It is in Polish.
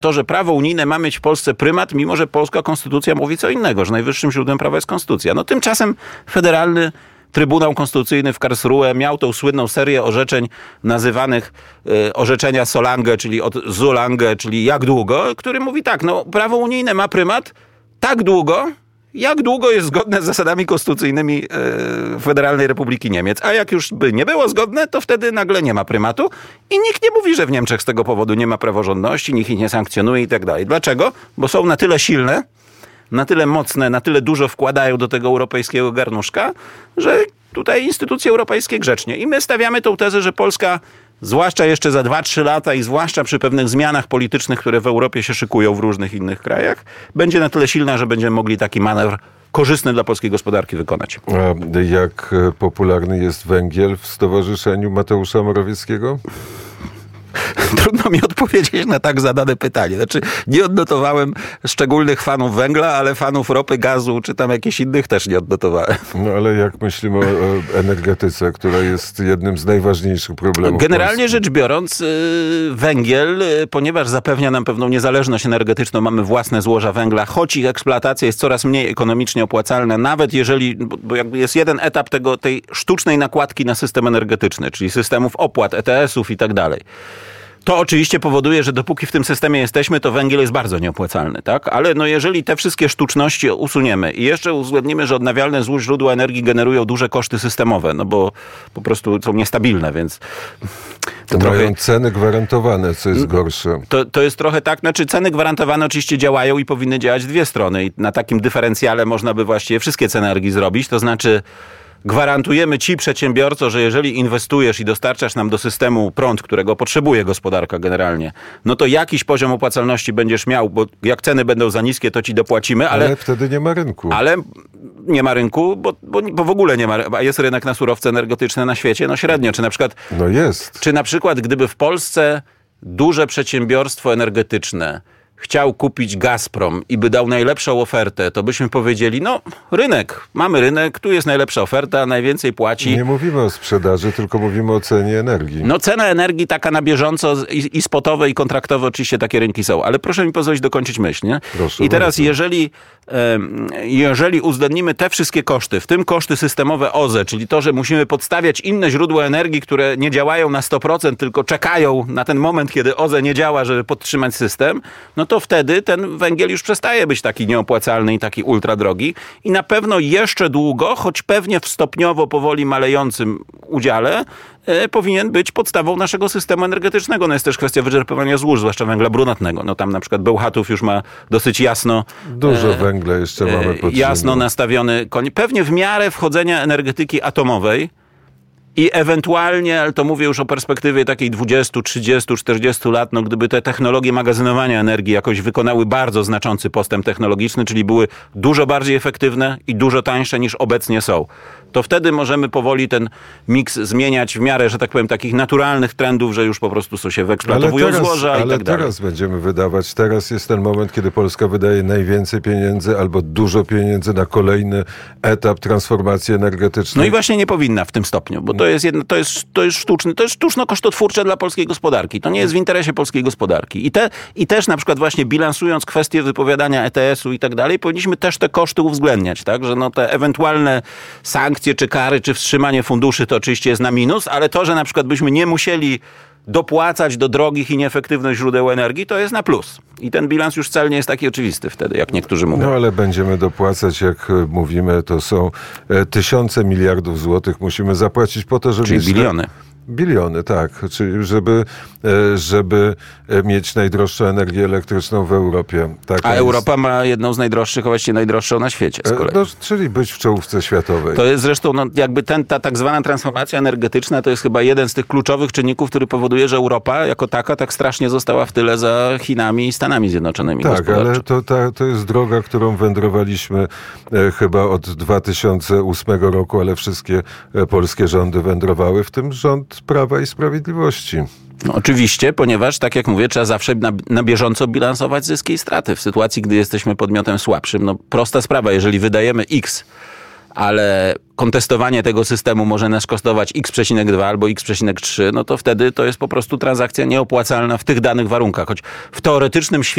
To, że prawo unijne ma mieć w Polsce prymat, mimo że polska konstytucja mówi co innego, że najwyższym źródłem prawa jest konstytucja. No tymczasem Federalny Trybunał Konstytucyjny w Karlsruhe miał tą słynną serię orzeczeń nazywanych orzeczenia Solange, czyli od Zulange, czyli jak długo, który mówi tak, no prawo unijne ma prymat tak długo, jak długo jest zgodne z zasadami konstytucyjnymi Federalnej Republiki Niemiec. A jak już by nie było zgodne, to wtedy nagle nie ma prymatu i nikt nie mówi, że w Niemczech z tego powodu nie ma praworządności, nikt ich nie sankcjonuje i tak dalej. Dlaczego? Bo są na tyle silne, na tyle mocne, na tyle dużo wkładają do tego europejskiego garnuszka, że tutaj instytucje europejskie grzecznie. I my stawiamy tą tezę, że Polska, zwłaszcza jeszcze za 2-3 lata i zwłaszcza przy pewnych zmianach politycznych, które w Europie się szykują w różnych innych krajach, będzie na tyle silna, że będziemy mogli taki manewr korzystny dla polskiej gospodarki wykonać. A jak popularny jest węgiel w Stowarzyszeniu Mateusza Morawieckiego? Trudno mi odpowiedzieć na tak zadane pytanie. Znaczy, nie odnotowałem szczególnych fanów węgla, ale fanów ropy, gazu, czy tam jakichś innych też nie odnotowałem. No ale jak myślimy o energetyce, która jest jednym z najważniejszych problemów Generalnie rzecz biorąc, węgiel, ponieważ zapewnia nam pewną niezależność energetyczną, mamy własne złoża węgla, choć ich eksploatacja jest coraz mniej ekonomicznie opłacalna, nawet jeżeli, bo jakby jest jeden etap tej sztucznej nakładki na system energetyczny, czyli systemów opłat, ETS-ów i tak dalej. To oczywiście powoduje, że dopóki w tym systemie jesteśmy, to węgiel jest bardzo nieopłacalny, tak? Ale no jeżeli te wszystkie sztuczności usuniemy i jeszcze uwzględnimy, że odnawialne źródła energii generują duże koszty systemowe, no bo po prostu są niestabilne, więc to mają trochę ceny gwarantowane, co jest gorsze. To jest trochę tak, znaczy ceny gwarantowane oczywiście działają i powinny działać w dwie strony i na takim dyferencjale można by właściwie wszystkie ceny energii zrobić, to znaczy gwarantujemy ci, przedsiębiorco, że jeżeli inwestujesz i dostarczasz nam do systemu prąd, którego potrzebuje gospodarka generalnie, no to jakiś poziom opłacalności będziesz miał, bo jak ceny będą za niskie, to ci dopłacimy, ale wtedy nie ma rynku. Ale nie ma rynku, bo w ogóle nie ma, a jest rynek na surowce energetyczne na świecie, no średnio, czy na przykład... No jest. Czy na przykład gdyby w Polsce duże przedsiębiorstwo energetyczne chciał kupić Gazprom i by dał najlepszą ofertę, to byśmy powiedzieli, no rynek, mamy rynek, tu jest najlepsza oferta, najwięcej płaci. Nie mówimy o sprzedaży, tylko mówimy o cenie energii. No cena energii taka na bieżąco i spotowe i kontraktowe oczywiście takie rynki są, ale proszę mi pozwolić dokończyć myśl, nie? Proszę I teraz bardzo. jeżeli uwzględnimy te wszystkie koszty, w tym koszty systemowe OZE, czyli to, że musimy podstawiać inne źródła energii, które nie działają na 100%, tylko czekają na ten moment, kiedy OZE nie działa, żeby podtrzymać system, no to wtedy ten węgiel już przestaje być taki nieopłacalny i taki ultra drogi i na pewno jeszcze długo, choć pewnie w stopniowo powoli malejącym udziale, powinien być podstawą naszego systemu energetycznego. No jest też kwestia wyczerpywania złóż, zwłaszcza węgla brunatnego. No tam na przykład Bełchatów już ma dosyć jasno... Dużo węgla jeszcze mamy potrzebne. Jasno nastawiony koń. Pewnie w miarę wchodzenia energetyki atomowej i ewentualnie, ale to mówię już o perspektywie takiej 20, 30, 40 lat, no gdyby te technologie magazynowania energii jakoś wykonały bardzo znaczący postęp technologiczny, czyli były dużo bardziej efektywne i dużo tańsze niż obecnie są, to wtedy możemy powoli ten miks zmieniać w miarę, że tak powiem, takich naturalnych trendów, że już po prostu się wyeksploatowują złoża i tak dalej. Ale teraz będziemy wydawać. Teraz jest ten moment, kiedy Polska wydaje najwięcej pieniędzy albo dużo pieniędzy na kolejny etap transformacji energetycznej. No i właśnie nie powinna w tym stopniu, bo to jest sztuczno-kosztotwórcze dla polskiej gospodarki. To nie jest w interesie polskiej gospodarki. I też na przykład właśnie bilansując kwestię wypowiadania ETS-u i tak dalej, powinniśmy też te koszty uwzględniać, tak? Że no te ewentualne sankcje, czy kary, czy wstrzymanie funduszy to oczywiście jest na minus, ale to, że na przykład byśmy nie musieli dopłacać do drogich i nieefektywnych źródeł energii, to jest na plus. I ten bilans już wcale nie jest taki oczywisty wtedy, jak niektórzy mówią. No ale będziemy dopłacać, jak mówimy, to są tysiące miliardów złotych musimy zapłacić po to, żeby... Czyli biliony. Biliony, tak. Czyli żeby mieć najdroższą energię elektryczną w Europie. A Europa ma jedną z najdroższych, a właściwie najdroższą na świecie z kolei. No, czyli być w czołówce światowej. To jest zresztą jakby ta tak zwana transformacja energetyczna to jest chyba jeden z tych kluczowych czynników, który powoduje, że Europa jako taka tak strasznie została w tyle za Chinami i Stanami Zjednoczonymi. Tak, ale to jest droga, którą wędrowaliśmy chyba od 2008 roku, ale wszystkie polskie rządy wędrowały, w tym rząd Prawa i Sprawiedliwości. No, oczywiście, ponieważ, tak jak mówię, trzeba zawsze na bieżąco bilansować zyski i straty. W sytuacji, gdy jesteśmy podmiotem słabszym, no prosta sprawa, jeżeli wydajemy X ale kontestowanie tego systemu może nas kosztować x,2 albo x,3, no to wtedy to jest po prostu transakcja nieopłacalna w tych danych warunkach. Choć w teoretycznym świecie